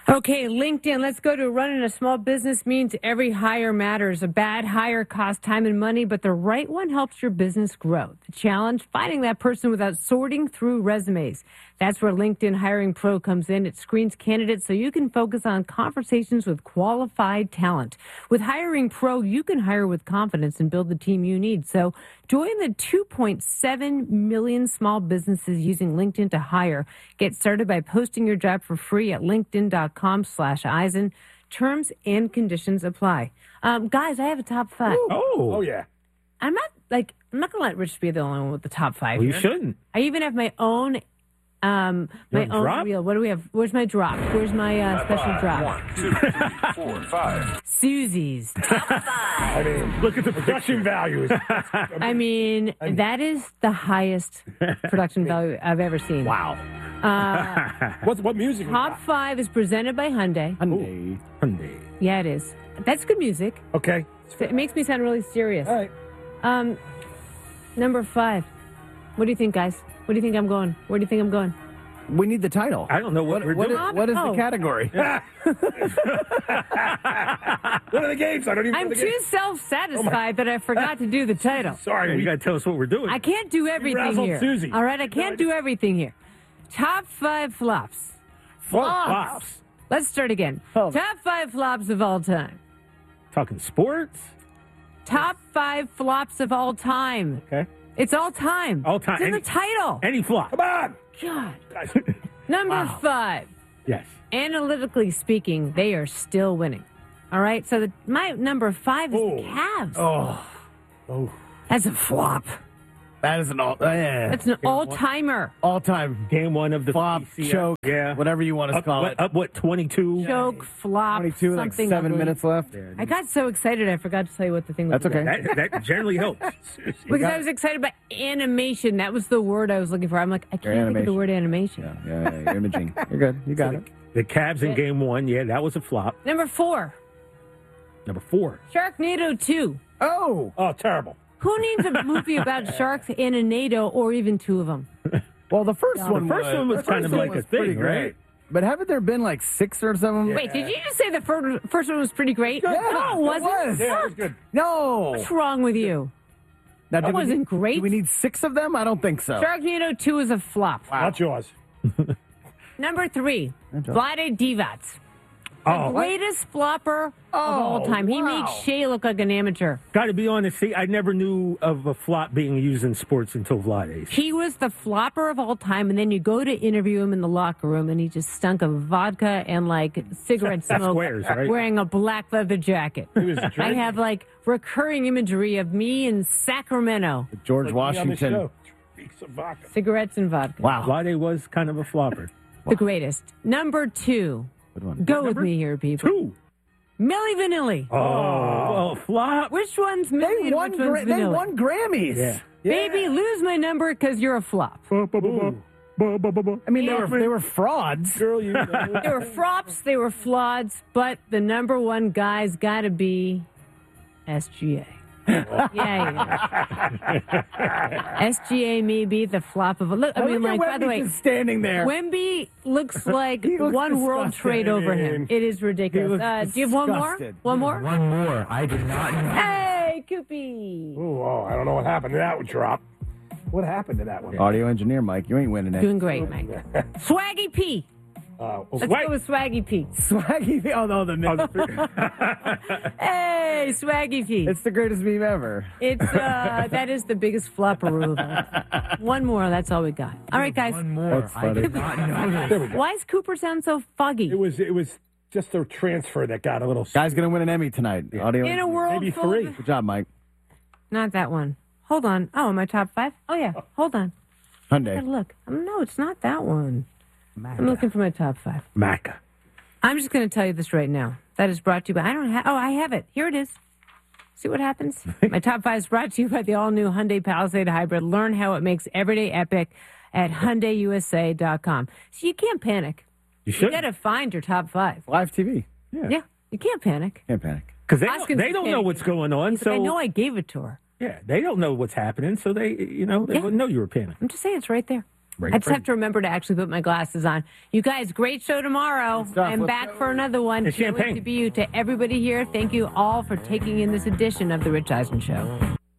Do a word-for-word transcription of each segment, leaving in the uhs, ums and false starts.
Okay, LinkedIn. Let's go to running a small business means every hire matters. A bad hire costs time and money, but the right one helps your business grow. The challenge, finding that person without sorting through resumes. That's where LinkedIn Hiring Pro comes in. It screens candidates so you can focus on conversations with qualified talent. With Hiring Pro, you can hire with confidence and build the team you need. So join the two point seven million small businesses using LinkedIn to hire. Get started by posting your job for free at linkedin.com slash Eisen. Terms and conditions apply. Um, guys, I have a top five. Ooh. Oh. Oh, yeah. I'm not like I'm not gonna let Rich be the only one with the top five. Well, you here. shouldn't. I even have my own um my You want own drop? reel. What do we have? Where's my drop? Where's my uh, special drop? One, two, three, four, five. Susie's. I mean, Look at the production value. Is, I mean, that is the highest production value I've ever seen. Wow. Uh, what, what music? we top got? five is presented by Hyundai. Hyundai. Hyundai. Yeah, it is. That's good music. Okay. It makes me sound really serious. All right. Um, number five. What do you think, guys? What do you think I'm going? Where do you think I'm going? We need the title. I don't know what, What, we're what doing. is, what is Oh. the category? What are the games? I don't even I'm know the too games. self-satisfied that I forgot to do the title. Sorry. Yeah, we you got to tell us what we're doing. I can't do everything razzled here. Susie. All right, I can't do everything here. Top five flops. Flops. Let's start again. Oh. Top five flops of all time. Talking sports. Top five flops of all time. Okay. It's all time. All time. It's in Any- the title. Any flop. Come on. God. Guys. Number five. Yes. Analytically speaking, they are still winning. All right. So the, my number five is Oh. the Cavs. Oh, Oh. That's a flop. that is an all, uh, yeah. That's an all-timer. all-time Game one of the flop, C C F. choke, Yeah. whatever you want to Up, call what, it. up, what, twenty-two? Joke, flop, twenty-two, like something seven ugly. minutes left. I got so excited I forgot to tell you what the thing was. That's okay. That, that generally helps. Because I was excited about animation. That was the word I was looking for. I'm like, I can't think of the word animation. Yeah, yeah, yeah, imaging. You're good. You got it. The Cavs in game one, yeah, that was a flop. Number four, Number four. Sharknado two. Oh, Oh, terrible. Who needs a movie about sharks and a NATO or even two of them? well, the first The one. first was, one was the kind first of one like a was thing, pretty great. right? But haven't there been like six or seven? Wait, did you just say the first, first one was pretty great? Yeah, no, it it wasn't. was. Yeah, it was good. No. What's wrong with you? Now, That do we wasn't need- great. Do we need six of them? I don't think so. Sharknado two is a flop. Not yours. Number three, Vlade Divac. The Oh, greatest flopper of all Oh, time. He wow. makes Shea look like an amateur. got to be honest. See, I never knew of a flop being used in sports until Vlade's. He was the flopper of all time, and then you go to interview him in the locker room, and he just stunk of vodka and like cigarette smoke, Squares, right? wearing a black leather jacket. was I drinking. have like recurring imagery of me in Sacramento, George Like me on the Washington. show. Drinks of vodka. cigarettes and vodka. Wow. Vlade was kind of a flopper. The greatest. Number two. Good one. Go with me here, people. Two. Milli Vanilli. Oh, well, flop. Which one's Milli They and won. which one's Gra- they Vanilli? won Grammys. Yeah. Baby, lose my number because you're a flop. I mean, they were they were frauds. Girl, you know. They were flops, they were floods, but the number one guy's got to be S G A. yeah, yeah. S G A may be the flop of a look. I Now mean, look at like, by the Wemby way, just standing there. Wemby looks like He looks one World disgusted. Trade over him. I mean, It is ridiculous. looks Uh, do you have one more? disgusted. One more? One more. I did not know. Hey, Koopy. Ooh, oh, I don't know what happened to that one, drop. What happened to that one? Audio engineer Mike, you ain't winning it. Doing great, Mike. Swaggy P. Uh, Let's Wait. go with Swaggy P. Swaggy. Oh no, the Oh, the- Hey, Swaggy P. it's the greatest meme ever. It's uh, that is the biggest flopperoo of all time. One more, that's all we got. All right, guys. One more. That's I funny. did not know there this. we go. Why does Cooper sound so foggy? It was it was just a transfer that got a little. Guy's gonna win an Emmy tonight. Audio. In a world Maybe full three. of... Good job, Mike. Not that one. Hold on. Oh, my top five? Oh, yeah. Hold on. Hyundai. Gotta look. Um, No, it's not that one. I'm looking for my top five. Maca. I'm just going to tell you this right now. That is brought to you by... I don't have... Oh, I have it. Here it is. See what happens? My top five is brought to you by the all-new Hyundai Palisade Hybrid. Learn how it makes everyday epic at Hyundai U S A dot com. So you can't panic. You You should. got to find your top five. Live T V. Yeah, you can't panic. Can't panic. Because they, Oscar's don't- they don't know panicking. what's going on. He's like, So I know I gave it to her. yeah, they don't know what's happening. So they, you know, they Yeah. wouldn't know you were panicking. I'm just saying it's right there. I just have to remember to actually put my glasses on. You guys, great show tomorrow. I'm back for another one. It's Can't wait champagne. to be you. To everybody here, thank you all for taking in this edition of The Rich Eisen Show.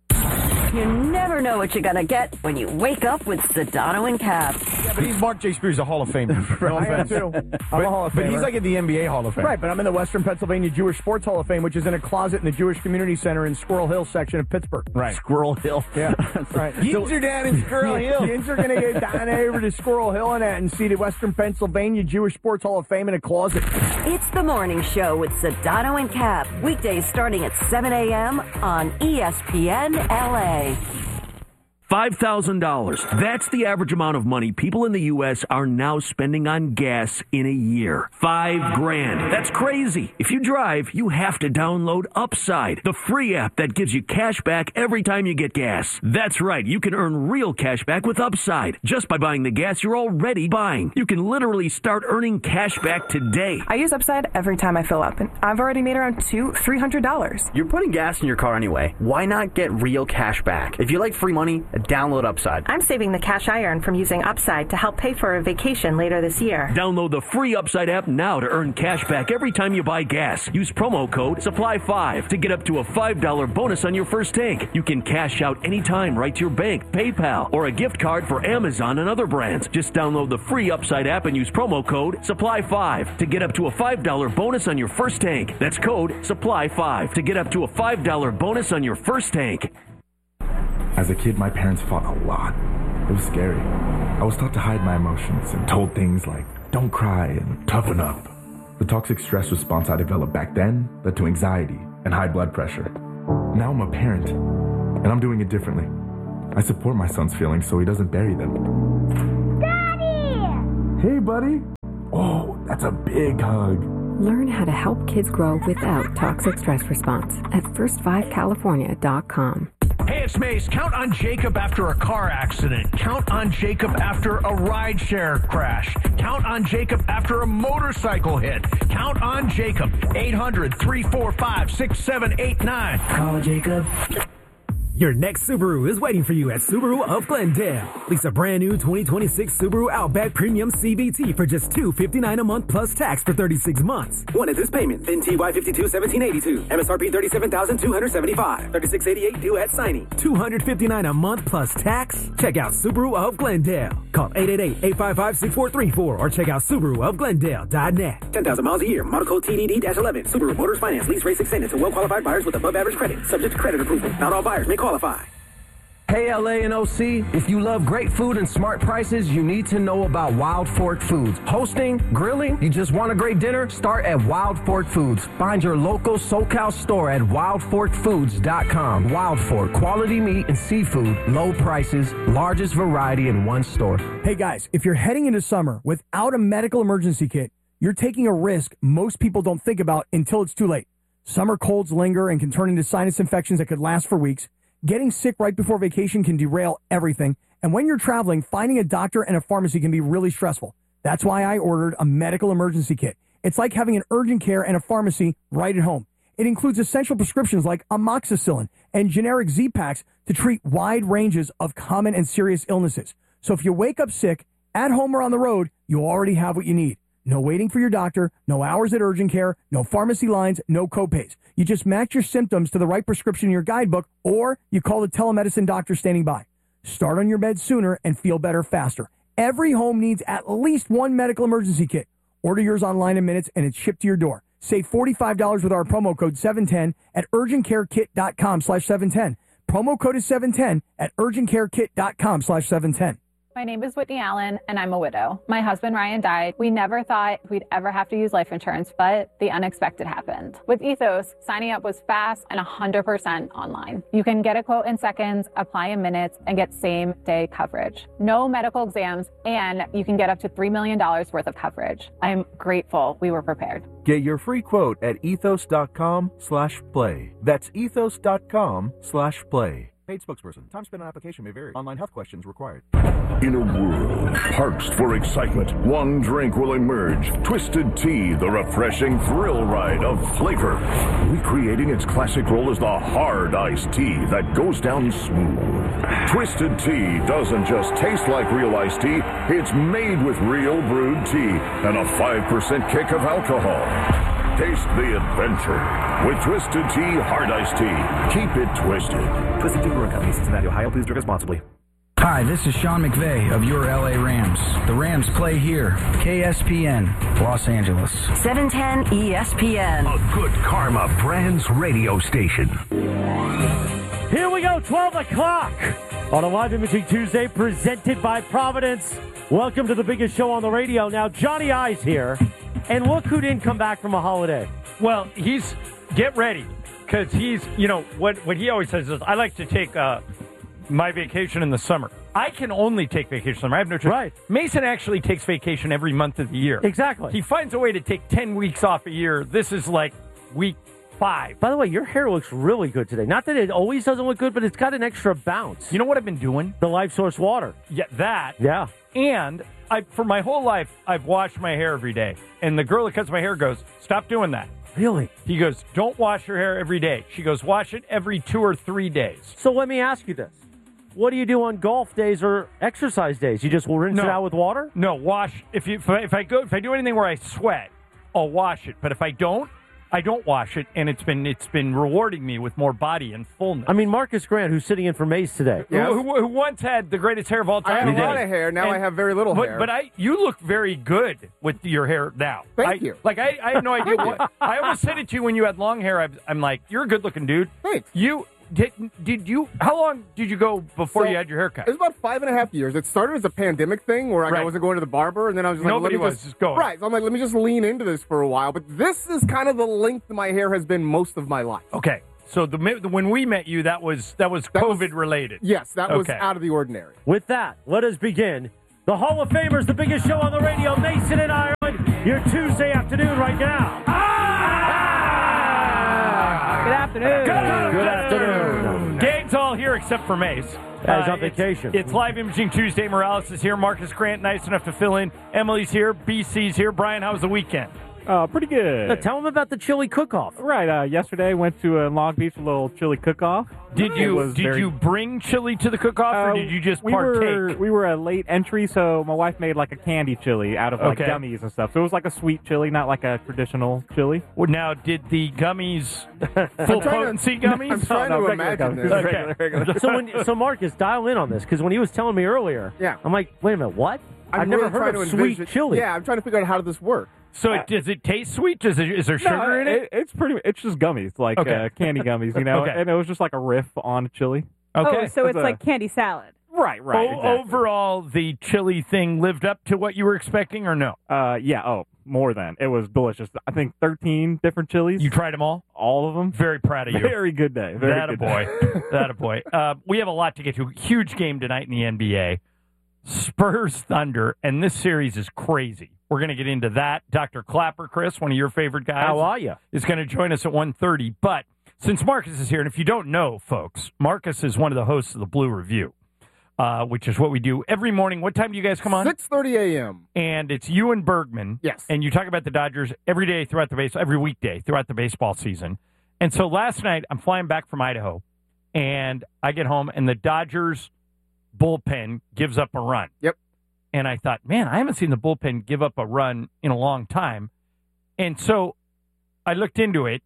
You never know what you're going to get when you wake up with Sedano and Cap. Yeah, but he's Mark J. Spears, a Hall of Famer. No I am offense. too. I'm but, a Hall of Famer. But he's like at the N B A Hall of Fame. Right, but I'm in the Western Pennsylvania Jewish Sports Hall of Fame, which is in a closet in the Jewish Community Center in Squirrel Hill section of Pittsburgh. Right. Squirrel Hill. Yeah, right. Yins are down in Squirrel Hill. Yins are going to get down over to Squirrel Hill and, and see the Western Pennsylvania Jewish Sports Hall of Fame in a closet. It's the morning show with Sedano and Cap. Weekdays starting at seven a.m. on E S P N L A. five thousand dollars. That's the average amount of money people in the U S are now spending on gas in a year. Five grand. That's crazy. If you drive, you have to download Upside, the free app that gives you cash back every time you get gas. That's right. You can earn real cash back with Upside just by buying the gas you're already buying. You can literally start earning cash back today. I use Upside every time I fill up, and I've already made around two, three hundred dollars. You're putting gas in your car anyway. Why not get real cash back? If you like free money, download Upside. I'm saving the cash I earn from using Upside to help pay for a vacation later this year. Download the free Upside app now to earn cash back every time you buy gas. Use promo code supply five to get up to a five dollar bonus on your first tank. You can cash out anytime right to your bank, PayPal, or a gift card for Amazon and other brands. Just download the free Upside app and use promo code supply five to get up to a five dollar bonus on your first tank. That's code supply five to get up to a five dollar bonus on your first tank. As a kid, my parents fought a lot. It was scary. I was taught to hide my emotions and told things like, don't cry and toughen up. The toxic stress response I developed back then led to anxiety and high blood pressure. Now I'm a parent, and I'm doing it differently. I support my son's feelings so he doesn't bury them. Daddy! Hey, buddy. Oh, that's a big hug. Learn how to help kids grow without toxic stress response at first five california dot com. Hey, it's Mace. Count on Jacob after a car accident. Count on Jacob after a rideshare crash. Count on Jacob after a motorcycle hit. Count on Jacob. eight hundred, three four five, six seven eight nine. Call Jacob. Your next Subaru is waiting for you at Subaru of Glendale. Lease a brand new twenty twenty-six Subaru Outback Premium C V T for just two hundred fifty-nine dollars a month plus tax for thirty-six months. One interest payment, then T Y fifty-two seventeen eighty-two. M S R P thirty-seven thousand two hundred seventy-five dollars. thirty-six eighty-eight due at signing. two hundred fifty-nine dollars a month plus tax. Check out Subaru of Glendale. Call eight eight eight, eight five five, six four three four or check out Subaru of Glendale dot net. ten thousand miles a year. Model code T D D eleven. Subaru Motors Finance. Lease rates extended to well-qualified buyers with above average credit. Subject to credit approval. Not all buyers may qualify. Hey, L A and O C, if you love great food and smart prices, you need to know about Wild Fork Foods. Hosting, grilling, you just want a great dinner? Start at Wild Fork Foods. Find your local SoCal store at wild fork foods dot com. Wild Fork, quality meat and seafood, low prices, largest variety in one store. Hey guys, if you're heading into summer without a medical emergency kit, you're taking a risk most people don't think about until it's too late. Summer colds linger and can turn into sinus infections that could last for weeks. Getting sick right before vacation can derail everything. And when you're traveling, finding a doctor and a pharmacy can be really stressful. That's why I ordered a medical emergency kit. It's like having an urgent care and a pharmacy right at home. It includes essential prescriptions like amoxicillin and generic Z-Packs to treat wide ranges of common and serious illnesses. So if you wake up sick, at home or on the road, you already have what you need. No waiting for your doctor, no hours at urgent care, no pharmacy lines, no copays. You just match your symptoms to the right prescription in your guidebook, or you call the telemedicine doctor standing by. Start on your bed sooner and feel better faster. Every home needs at least one medical emergency kit. Order yours online in minutes and it's shipped to your door. Save forty-five dollars with our promo code seven ten at urgentcarekit.com slash 710. Promo code is seven ten at urgentcarekit.com slash 710. My name is Whitney Allen, and I'm a widow. My husband, Ryan, died. We never thought we'd ever have to use life insurance, but the unexpected happened. With Ethos, signing up was fast and one hundred percent online. You can get a quote in seconds, apply in minutes, and get same-day coverage. No medical exams, and you can get up to three million dollars worth of coverage. I'm grateful we were prepared. Get your free quote at ethos.com slash play. That's ethos.com slash play. Paid spokesperson. Time spent on application may vary. Online health questions required. In a world parched for excitement, one drink will emerge. Twisted Tea, the refreshing thrill ride of flavor. Recreating its classic role as the hard iced tea that goes down smooth. Twisted Tea doesn't just taste like real iced tea, it's made with real brewed tea and a five percent kick of alcohol. Taste the adventure with Twisted Tea Hard Iced Tea. Keep it twisted. Twisted Tea Brewing Company, Cincinnati, Ohio. Please drink responsibly. Hi, this is Sean McVay of your L A Rams. The Rams play here. K S P N, Los Angeles. seven ten E S P N. A Good Karma Brands radio station. Here we go, twelve o'clock on a live imaging Tuesday presented by Providence. Welcome to the biggest show on the radio. Now, Johnny I's here, and look who didn't come back from a holiday. Well, he's, get ready, because he's, you know, what, what he always says is, I like to take uh, my vacation in the summer. I can only take vacation in the summer. I have no choice. Right. Mason actually takes vacation every month of the year. Exactly. He finds a way to take ten weeks off a year. This is like week five. By the way, your hair looks really good today. Not that it always doesn't look good, but it's got an extra bounce. You know what I've been doing? The Life Source water. Yeah, that. Yeah. And I, for my whole life, I've washed my hair every day. And the girl that cuts my hair goes, stop doing that. Really? He goes, don't wash your hair every day. She goes, wash it every two or three days. So let me ask you this. What do you do on golf days or exercise days? You just rinse no. it out with water? No, wash. If you if I, if I go if I do anything where I sweat, I'll wash it. But if I don't, I don't wash it, and it's been it's been rewarding me with more body and fullness. I mean, Marcus Grant, who's sitting in for Mace today, yes. who, who, who once had the greatest hair of all time. I have a lot of hair. Now and, I have very little but, hair. But I, you look very good with your hair now. Thank I, you. Like I, I have no idea. what, I always said it to you when you had long hair. I, I'm like, you're a good-looking dude. Thanks. You did. Did you? How long did you go before so, you had your haircut? It was about five and a half years. It started as a pandemic thing where like, right. I wasn't going to the barber, and then I was just like, nobody let me was just, just going. Right. So I'm like, let me just lean into this for a while. But this is kind of the length my hair has been most of my life. Okay. So the when we met you, that was that was that COVID was, related. Yes, that okay. was out of the ordinary. With that, let us begin. The Hall of Famers, the biggest show on the radio, Mason and Ireland, your Tuesday afternoon right now. Ah! Good afternoon. Good afternoon. Good afternoon. Gang's all here except for Mace. Yeah, he's uh, on vacation. It's, it's Live Imaging Tuesday. Morales is here. Marcus Grant, nice enough to fill in. Emily's here. B C's here. Brian, how was the weekend? Uh, pretty good. Now, tell them about the chili cook-off. Right. Uh, yesterday, went to uh, Long Beach, a little chili cook-off. Did you did very... you bring chili to the cook-off, or uh, did you just we partake? Were, we were a late entry, so my wife made like a candy chili out of like okay. gummies and stuff. So it was like a sweet chili, not like a traditional chili. Well, now, did the gummies full potency to, gummies? I'm trying no, to no, imagine gummies. this. Okay. Regular, regular. So, when, so Marcus, dial in on this, because when he was telling me earlier, yeah. I'm like, wait a minute, what? I'm I've never really heard of to sweet envision, chili. Yeah, I'm trying to figure out how does this work. So it, does it taste sweet? Does it, is there sugar no, in it? it? It's pretty. It's just gummies, like okay. uh, candy gummies, you know. okay. And it was just like a riff on chili. Okay. Oh, so it's, it's a, like candy salad. Right, right. O- exactly. Overall, the chili thing lived up to what you were expecting, or no? Uh, yeah. Oh, more than. It was delicious. I think thirteen different chilies. You tried them all? All of them. Very proud of you. Very good day. Very that good a boy. Day. that a boy. Uh, we have a lot to get to. Huge game tonight in the N B A. Spurs Thunder, and this series is crazy. We're going to get into that. Doctor Clapper, Chris, one of your favorite guys. How are you? Is going to join us at one thirty. But since Marcus is here, and if you don't know, folks, Marcus is one of the hosts of the Blue Review, uh, which is what we do every morning. What time do you guys come on? six thirty a.m. And it's you and Bergman. Yes. And you talk about the Dodgers every day throughout the base, every weekday throughout the baseball season. And so last night, I'm flying back from Idaho, and I get home, and the Dodgers bullpen gives up a run. Yep. And I thought, man, I haven't seen the bullpen give up a run in a long time. And so I looked into it,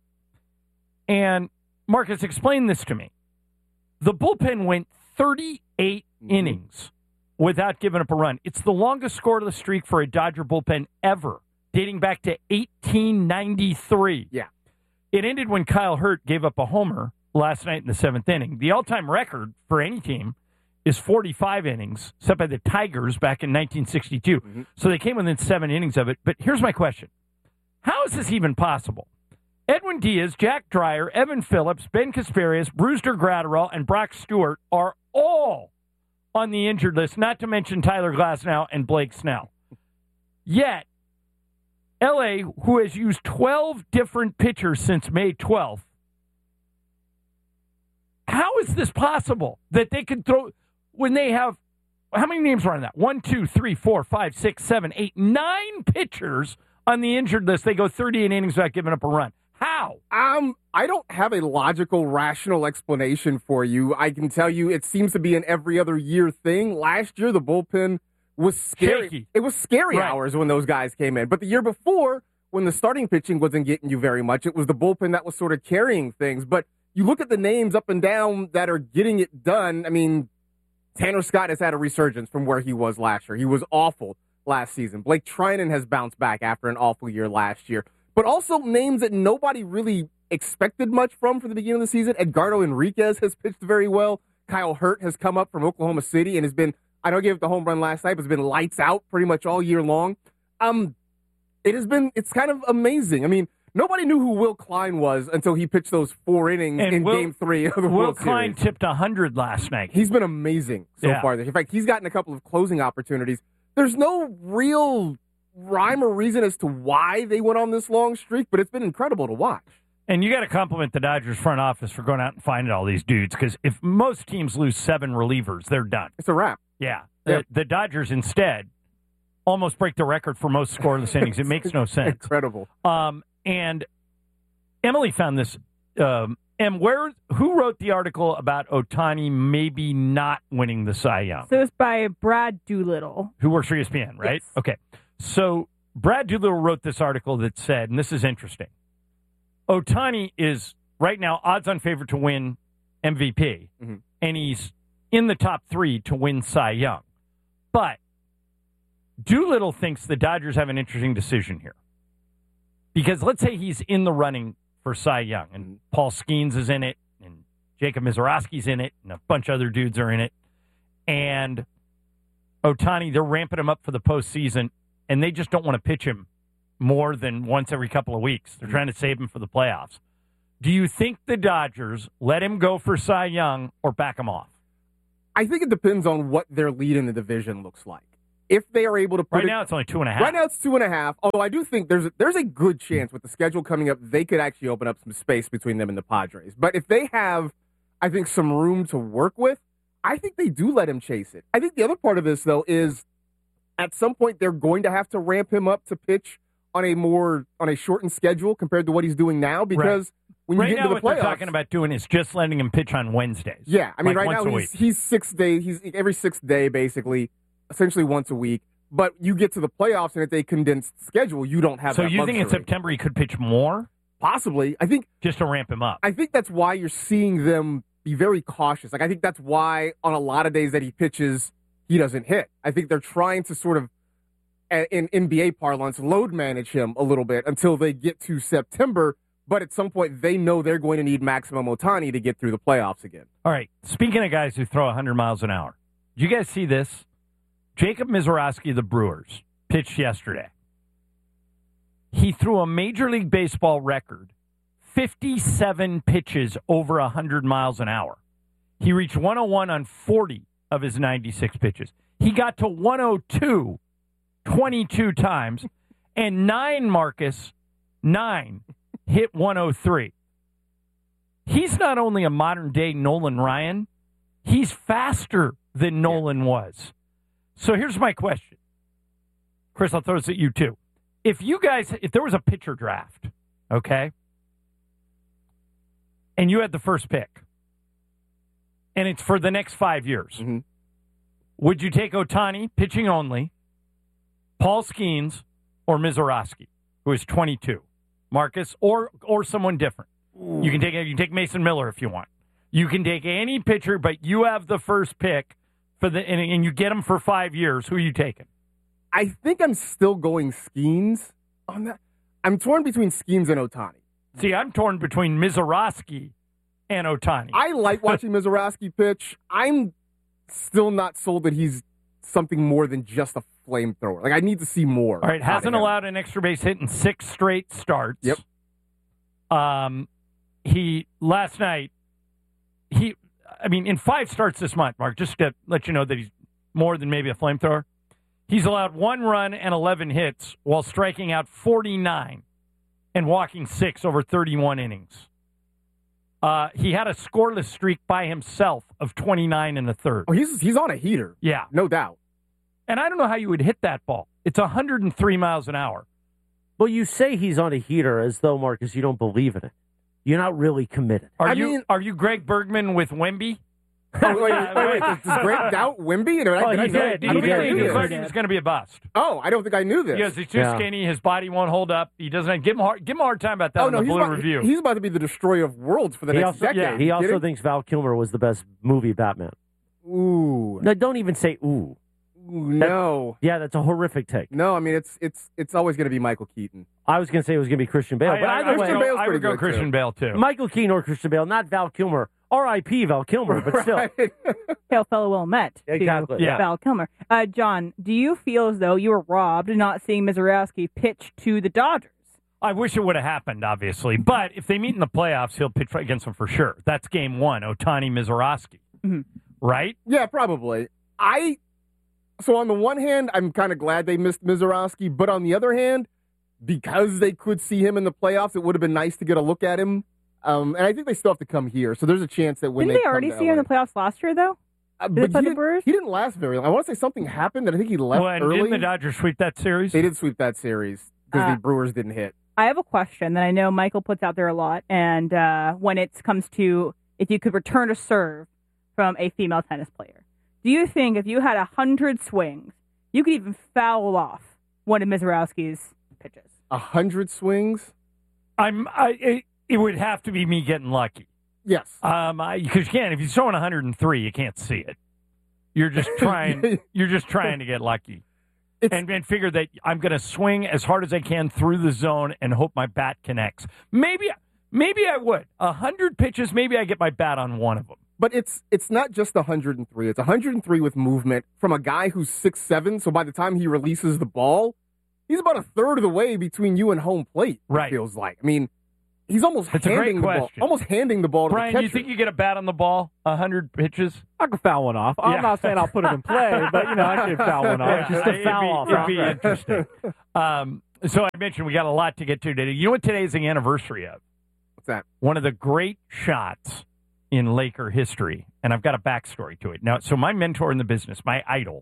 and Marcus explained this to me. The bullpen went thirty-eight mm-hmm. innings without giving up a run. It's the longest scoreless streak for a Dodger bullpen ever, dating back to eighteen ninety-three. Yeah. It ended when Kyle Hurt gave up a homer last night in the seventh inning. The all-time record for any team is forty-five innings, set by the Tigers back in nineteen sixty-two. Mm-hmm. So they came within seven innings of it. But here's my question. How is this even possible? Edwin Diaz, Jack Dreyer, Evan Phillips, Ben Kasparius, Brewster Gratterall, and Brock Stewart are all on the injured list, not to mention Tyler Glasnow and Blake Snell. Yet, L A, who has used twelve different pitchers since May twelfth, how how is this possible that they could throw when they have how many names are on that? One, two, three, four, five, six, seven, eight, nine pitchers on the injured list. They go thirty-eight innings without giving up a run. How? Um, I don't have a logical, rational explanation for you. I can tell you it seems to be an every other year thing. Last year, the bullpen was scary. Shaky. It was scary Right. hours when those guys came in. But the year before, when the starting pitching wasn't getting you very much, it was the bullpen that was sort of carrying things. But you look at the names up and down that are getting it done. I mean, Tanner Scott has had a resurgence from where he was last year. He was awful last season. Blake Trinan has bounced back after an awful year last year. But also names that nobody really expected much from for the beginning of the season. Edgardo Enriquez has pitched very well. Kyle Hurt has come up from Oklahoma City and has been, I know he gave up the home run last night, but has been lights out pretty much all year long. Um, it has been, it's kind of amazing. I mean, nobody knew who Will Klein was until he pitched those four innings And in Will- game three of the Will World Klein Series. tipped one hundred last night. He's been amazing so Yeah. far. In fact, he's gotten a couple of closing opportunities. There's no real rhyme or reason as to why they went on this long streak, but it's been incredible to watch. And you got to compliment the Dodgers front office for going out and finding all these dudes, because if most teams lose seven relievers, they're done. It's a wrap. Yeah. Yeah. The, the Dodgers instead almost break the record for most scoreless innings. It makes no sense. Incredible. Um, and Emily found this. Um, and where? Who wrote the article about Ohtani maybe not winning the Cy Young? So it's by Brad Doolittle. Who works for E S P N, right? Yes. Okay. So Brad Doolittle wrote this article that said, and this is interesting, Ohtani is right now odds-on favorite to win M V P, mm-hmm. and he's in the top three to win Cy Young. But Doolittle thinks the Dodgers have an interesting decision here. Because let's say he's in the running for Cy Young, and Paul Skeens is in it, and Jacob Mizorowski's in it, and a bunch of other dudes are in it. And Ohtani, they're ramping him up for the postseason, and they just don't want to pitch him more than once every couple of weeks. They're trying to save him for the playoffs. Do you think the Dodgers let him go for Cy Young or back him off? I think it depends on what their lead in the division looks like. If they are able to put Right it, now it's only two and a half. Right now it's two and a half. Although I do think there's a, there's a good chance with the schedule coming up, they could actually open up some space between them and the Padres. But if they have, I think, some room to work with, I think they do let him chase it. I think the other part of this, though, is at some point they're going to have to ramp him up to pitch on a more on a shortened schedule compared to what he's doing now, because right. when you right get now into the what playoffs, they're talking about doing is just letting him pitch on Wednesdays. Yeah, I mean, like right once now a he's, week. he's six day. He's every sixth day, basically, essentially once a week. But you get to the playoffs, and it's a condensed schedule. You don't have. So that you think in luxury. September he could pitch more? Possibly. I think just to ramp him up. I think that's why you're seeing them be very cautious. Like I think that's why on a lot of days that he pitches, he doesn't hit. I think they're trying to sort of, in N B A parlance, load manage him a little bit until they get to September. But at some point, they know they're going to need maximum Ohtani to get through the playoffs again. All right. Speaking of guys who throw one hundred miles an hour, did you guys see this? Jacob Mizorowski of the Brewers pitched yesterday. He threw a Major League Baseball record, fifty-seven pitches over one hundred miles an hour. He reached one oh one on forty of his ninety-six pitches. He got to one oh two twenty-two times, and nine, Marcus, nine, hit one oh three. He's not only a modern-day Nolan Ryan, he's faster than Nolan was. So here's my question. Chris, I'll throw this at you, too. If you guys, if there was a pitcher draft, okay, and you had the first pick, and it's for the next five years, mm-hmm. would you take Ohtani, pitching only, Paul Skeens, or Mizorowski, who is twenty-two? Marcus, or or someone different. Ooh. You can take you can take Mason Miller if you want. You can take any pitcher, but you have the first pick for the and, and you get him for five years. Who are you taking? I think I'm still going Skeens on that. I'm torn between Skeens and Ohtani. See, I'm torn between Mizorowski and Ohtani. I like watching Mizorowski pitch. I'm still not sold that he's something more than just a flamethrower. Like, I need to see more. All right, hasn't allowed an extra base hit in six straight starts. Yep. Um, he, last night, he, I mean, in five starts this month, Mark, just to let you know that he's more than maybe a flamethrower, he's allowed one run and eleven hits while striking out forty-nine and walking six over thirty-one innings. Uh, he had a scoreless streak by himself of twenty-nine in the third. Oh, he's he's on a heater. Yeah. No doubt. And I don't know how you would hit that ball. It's one hundred three miles an hour. Well, you say he's on a heater as though, Marcus, you don't believe in it. You're not really committed. Are I you mean- are you Greg Bergman with Wemby? Oh, wait, wait, wait. Does, does Greg doubt Wemby? Did I, Oh, did I he know- did. He I don't think I did. knew He this. declared he was going to be a bust. Oh, I don't think I knew this. Because he's too Yeah. skinny, his body won't hold up. He doesn't give him hard, give him a hard time about that Oh in no, the he's Blue about, Review. he's about to be the destroyer of worlds for the He next also, decade. yeah, he You also kidding? thinks Val Kilmer was the best movie Batman. Ooh. No, don't even say ooh. No. Yeah, that's a horrific take. No, I mean it's it's it's always going to be Michael Keaton. I was going to say it was going to be Christian Bale, I, but I, either I would way, go, Bale's I would pretty go good, Christian too. Bale, too. Michael Keaton or Christian Bale, not Val Kilmer. R I P Val Kilmer, but still. Right. Hail fellow well met to Exactly, yeah. Val Kilmer. Uh, John, do you feel as though you were robbed not seeing Mizorowski pitch to the Dodgers? I wish it would have happened, obviously. But if they meet in the playoffs, he'll pitch against them for sure. That's game one, Ohtani Mizorowski. Mhm. Right? Yeah, probably. I so on the one hand, I'm kind of glad they missed Mizorowski, but on the other hand, because they could see him in the playoffs, it would have been nice to get a look at him. Um, and I think they still have to come here, so there's a chance that when Didn't they, come already to see him in L A the playoffs last year, though? Uh, Did but they play he, the didn't, Brewers? he didn't last very long. I want to say something happened that I think he left Well, and early. didn't the Dodgers sweep that series? They did sweep that series because Uh, the Brewers didn't hit. I have a question that I know Michael puts out there a lot, and uh, when it comes to if you could return a serve from a female tennis player, do you think if you had a hundred swings, you could even foul off one of Mizorowski's pitches? A hundred swings? I'm. I. It, it would have to be me getting lucky. Yes. Um. Because you can't. If you're throwing one hundred three, you can't see it. You're just trying. you're just trying to get lucky. And, and figure that I'm going to swing as hard as I can through the zone and hope my bat connects. Maybe, maybe I would. A hundred pitches, maybe I get my bat on one of them. But it's it's not just one hundred three. It's one hundred three with movement from a guy who's six seven. So by the time he releases the ball, he's about a third of the way between you and home plate. Right. It feels like. I mean, he's almost That's a great handing the ball, question. almost handing the ball to Brian, the you catcher. think you get a bat on the ball? A hundred pitches? I could foul one off. I'm Yeah. not saying I'll put it in play, but you know I could foul one off. Just a foul off. It'd be, it'd be interesting. Um, so I mentioned we got a lot to get to today. You know what today's the anniversary of? What's that? One of the great shots in Laker history, and I've got a backstory to it. Now, so my mentor in the business, my idol,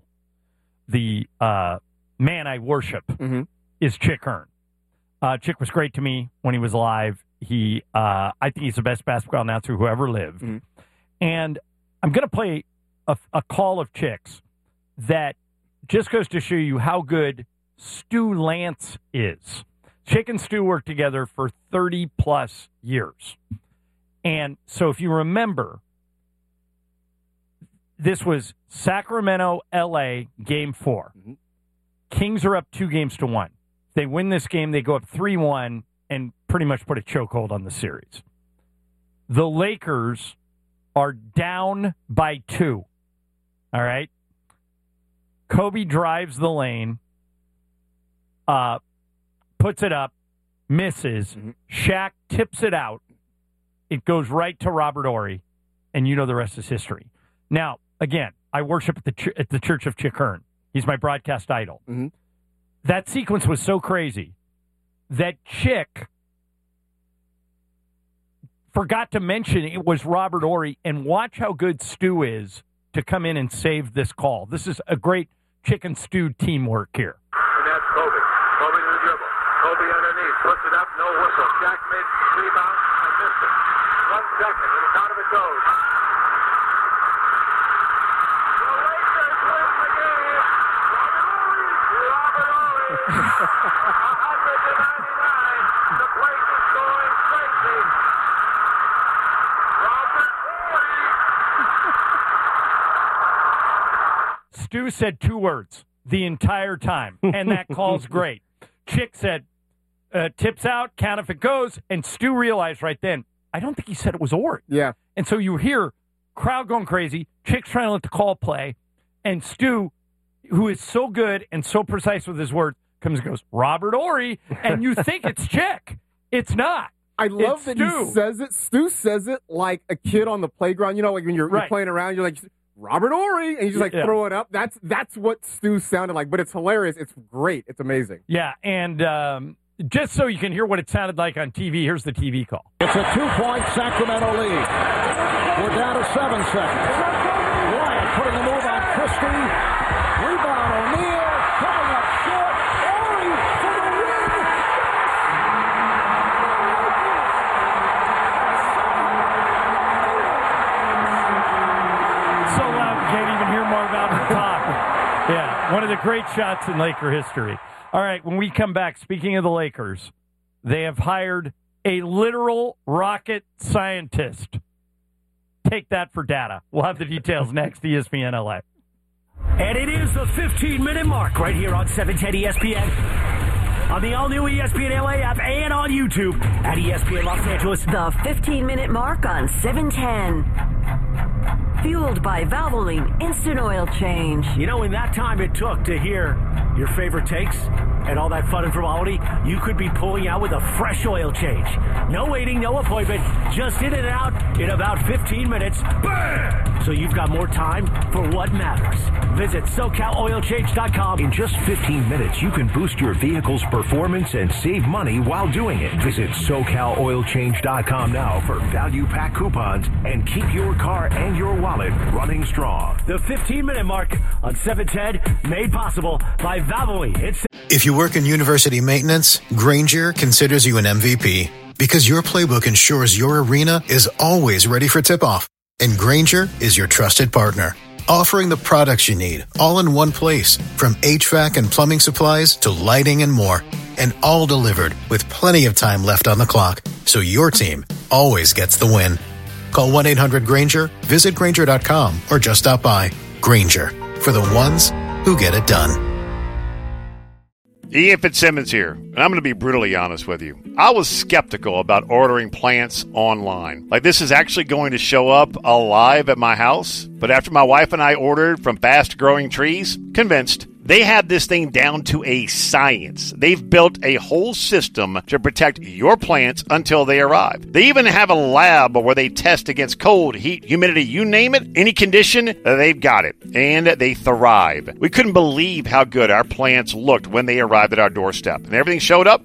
the uh, man I worship, Mm-hmm. is Chick Hearn. Uh, Chick was great to me when he was alive. He, uh, I think he's the best basketball announcer who ever lived. Mm-hmm. And I'm going to play a, a call of Chick's that just goes to show you how good Stu Lance is. Chick and Stu worked together for thirty plus years. And so if you remember, this was Sacramento, L A, game four. Mm-hmm. Kings are up two games to one. They win this game, they go up three one and pretty much put a chokehold on the series. The Lakers are down by two. All right? Kobe drives the lane, uh, puts it up, misses. Mm-hmm. Shaq tips it out. It goes right to Robert Horry, and you know the rest is history. Now, again, I worship at the ch- at the Church of Chick Hearn. He's my broadcast idol. Mm-hmm. That sequence was so crazy that Chick forgot to mention it was Robert Horry, and watch how good Stu is to come in and save this call. This is a great Chick and Stu teamwork here. And that's Kobe. Kobe to the dribble. Kobe underneath. Puts it up. No whistle. Shaq made rebound and missed it. One second. And the count of it goes. The Lakers win the game. Robert Horry. one ninety-nine. The place is going crazy. Robert Horry. Stu said two words the entire time, and that call's great. Chick said, uh, tips out, count if it goes, and Stu realized right then, I don't think he said it was Horry. Yeah. And so you hear crowd going crazy, Chick's trying to let the call play, and Stu, who is so good and so precise with his words, comes and goes, Robert Horry, and you think it's Chick. It's not. I love It's that Stu. he says it. Stu says it like a kid on the playground. You know, like when you're, Right. you're playing around, you're like, Robert Horry, and you just like Yeah. throw it up. That's that's what Stu sounded like, but it's hilarious. It's great. It's amazing. Yeah, and um, just so you can hear what it sounded like on T V, here's the T V call. It's a two-point Sacramento lead. We're down to seven seconds. Wyatt putting the move on Christie. Rebound O'Neal. Coming up short. Ori for the win. So loud you can't even hear Marv Albert talk. Yeah, one of the great shots in Laker history. All right, when we come back, speaking of the Lakers, they have hired a literal rocket scientist. Take that for data. We'll have the details next, E S P N L A. And it is the fifteen-minute mark right here on seven ten E S P N. On the all-new E S P N L A app and on YouTube at E S P N Los Angeles. The fifteen-minute mark on seven ten. Fueled by Valvoline Instant Oil Change. You know, in that time it took to hear your favorite takes and all that fun and frivolity, you could be pulling out with a fresh oil change. No waiting, no appointment, just in and out in about fifteen minutes. Bam! So you've got more time for what matters. Visit so cal oil change dot com. In just fifteen minutes, you can boost your vehicle's performance and save money while doing it. Visit so cal oil change dot com now for value pack coupons and keep your car and your wallet running strong. The fifteen-minute mark on seven ten, made possible by Valvoline. It's If you work in university maintenance, Grainger considers you an M V P because your playbook ensures your arena is always ready for tip-off. And Grainger is your trusted partner, offering the products you need all in one place, from H V A C and plumbing supplies to lighting and more, and all delivered with plenty of time left on the clock, so your team always gets the win. Call one eight hundred Grainger, visit Grainger dot com, or just stop by. Grainger, for the ones who get it done. Ian Fitzsimmons here, and I'm going to be brutally honest with you. I was skeptical about ordering plants online. Like, this is actually going to show up alive at my house, but after my wife and I ordered from Fast Growing Trees, convinced. They have this thing down to a science. They've built a whole system to protect your plants until they arrive. They even have a lab where they test against cold, heat, humidity, you name it, any condition, they've got it. And they thrive. We couldn't believe how good our plants looked when they arrived at our doorstep. And everything showed up